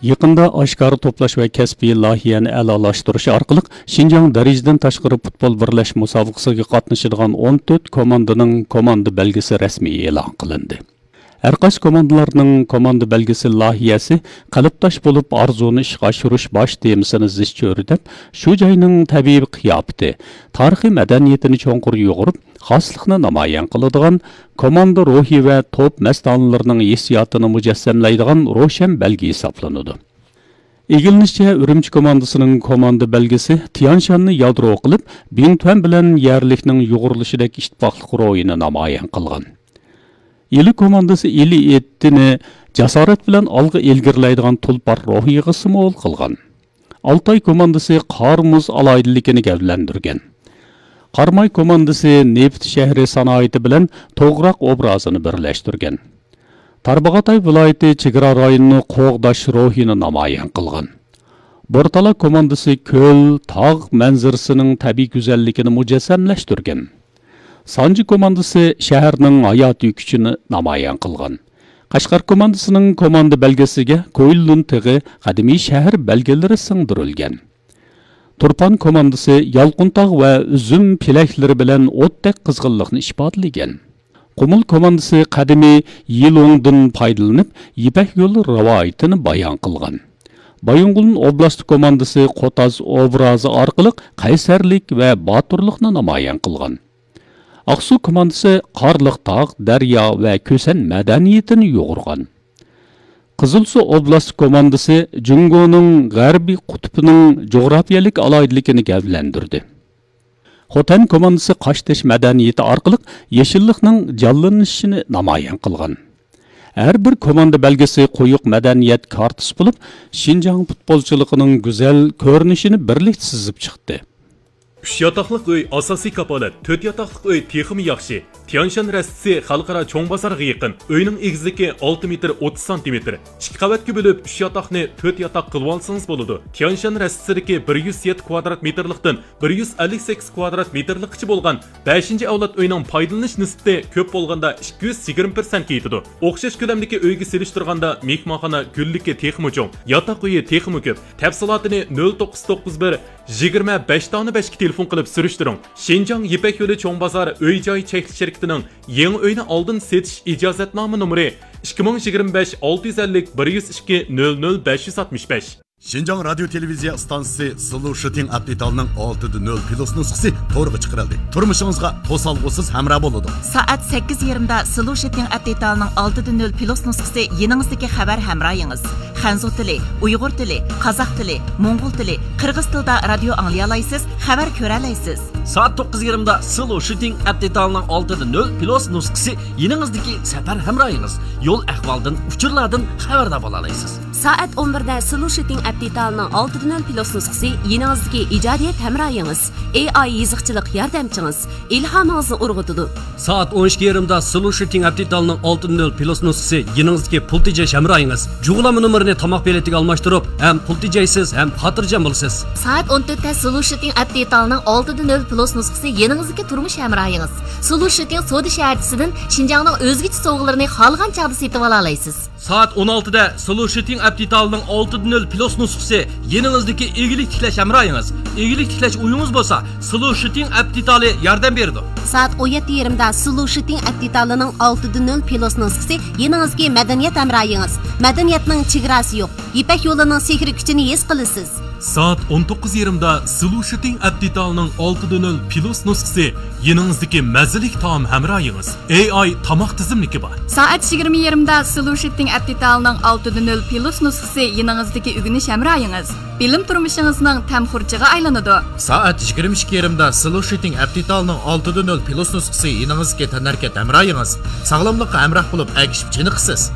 Yaqında oshkora to'plash va kasbiy loyihani a'lolashtirish orqali Xinjiang darajadan tashqari futbol birlash musobaqasiga qatnashadigan 14 komandaning komanda belgisi rasmiy e'lon qilindi. Har qaysi komandalarning komanda belgisi loyihasi qalbdosh bo'lib arzuni ishga oshirish bosh temasini zish cho'ridab, shu joyning tabiiy qiyofati, tarixiy madaniyatini cho'nqur yo'g'irib, xoslikni namoyon qiladigan komanda ruhi va top mastonlarining hissiyotini mujassamlaydigan ro'shan belgi hisoblanadi. Egilinishcha Urumchi komandasining komanda belgisi Tianshanni yadro qilib, Bingtuan bilan yerlikning yo'g'irilishidagi ittifoqlik ro'yini namoyon qilgan. Ili komandasi ili etdini jasorat bilan olg'a ilgirlaydigan tulpar ruhiga simol qilgan. Altay komandasi Qarmuz alaydiligini gavlandirgan. Qarmay komandasi Neft shahri sanoati bilan to'g'roq obrazini birlashtirgan. Tarbag'atay viloyati chegara rayonini qo'g'dash ruhini namoyon qilgan. Bortala komandasi ko'l, tog' manzarasining tabiiy go'zalligini mujassamlashtirgan. Sanji komandasi shaharning hayotiy kuchini namoyon qilgan. Qashqar komandasining komanda belgisiga Ko'ylun tig'i qadimiy shahar belgilari singdirilgan. Turpan komandasi Yalquntog' va uzum pilaklari bilan o'tdek qizg'inlikni ifodalagan. Qumul komandasi qadimiy Yilongdan foydalanib, Ipak yo'li rivoyatini bayon qilgan. Bayonqulun oblast komandasi Qotaz obrazi orqali qaysarlik va boturlikni namoyon qilgan. Aqsu komandasi Qarliq tog', daryo va ko'san madaniyatini yo'g'irgan. Qizilsu oblast komandasi Jungoning g'arbiy qutbining jo'grafiyalik alaydiligini gavlandirdi. Xotan komandasi Qashtash madaniyati orqali yeshillikning jonlanishini namoyon qilgan. Har bir komanda belgisi qo'yiq madaniyat kartasi bo'lib, Xinjiang futbolchiligining go'zal ko'rinishini birlikda sizib chiqdi. 3 yataqlıq uy asosiy kapolat, 4 yataqlıq uy texmi yaxshi. Tianshan rastisi xalqaro cho'ng bozorga yaqin. Uyning egizligi 6 metr 30 cm. 2 qavatga bo'lib 3 yataqni 4 yataq qilib olsangiz bo'ladi. Tianshan rastisidagi 107 kvadrat metrlikdan 158 kvadrat metrlikcha bo'lgan 5-avlod uyning foydalanish nisbati ko'p bo'lganda 220% yetadi. O'xshash ko'lamdagi uyga selishtirganda mehmonxona kunlikka texmi cho'ng, yataq uyi texmi ko'p. Tafsilotini 0991 25 tani 5 telefon qilib surishtiring. Xinjiang Ipak yo'li cho'ng bozor uy-joy chekli shirkatining yangi uyni oldin setish ijozatnoma nomeri 2025 650 102 00 565. Xinjiang radio televiziya stansiyasi Sulu Shiting Abditalning 6.0 plus nusxasi to'g'ri chiqarildi. Turmushingizga to'salg'usiz hamroh bo'ladi. Soat 8:20da Sulu Shiting Abditalning 6.0 plus nusxasi yeningizdagi xabar hamrohingiz. Xanzu tili, Uyg'ur tili, Qozoq tili, Mo'ng'ul tili, Qirg'iz tilida radio anglay olasiz, xabar ko'ra olasiz. Soat 9:20da Sulu Shiting Abditalning 6.0 plus nusxasi yeningizdagi safar hamrohingiz. Yo'l ahvoldan, uchurlardan xabardor bo'la olasiz. Soat 11da Sulu Shiting Abditalning 6.0 plus nusxasi yeningizdagi ijodiyat hamrohingiz, AI yiziqchilik yordamchingiz, ilhomingizni urg'utadi. Soat 12:20da Sulu Shiting Abditalning 6.0 plus nusxasi yeningizdagi pul tejash hamrohingiz. Jug'lama nomerini tomoq beletiga almashtirib, ham pul tejaysiz, ham xotirjam bo'lasiz. Soat 14da Sulu Shiting Abditalning 6.0 plus nusxasi yeningizdagi turmush hamrohingiz. Sulu Shiting Soda shaharchisidan Xinjiangning o'zgacha sovg'alarini xohlagan chog'da setib ola olasiz. Soat 16da Sulu Shiting Abditalning 6.0 plus nusxasi yeningizdagi egilik tiklash hamrohingiz. Egilik tiklash uyingiz bo'lsa, Sulu Shiting Abditali yordam berdi. Soat 17:20da Sulu Shiting Abditalning 6.0 plus nusxasi yeningizga madaniyat hamrohingiz. Madaniyatning chegarasi yo'q. Ipak yo'lining sehri kuchini his qilasiz. Soat 19:20da Sulu Shiting Abditalning 6.0 plus nusxasi yeningizdagi mazalik taom hamrohingiz. AI tomoq tizimligi bor. Soat 20:20da Sulu Shiting Abditalning 6.0 plus nusxasi yeningizdagi o'g'inish hamrohingiz. Bilim turmushingizning tamxurchiga aylanadi. Soat 22:20da Sulu Shiting Abditalning 6.0 plus nusxasi yeningizga tanarkat hamrohingiz. Sog'lomlikqa hamroh bo'lib agishib chiniqsiz.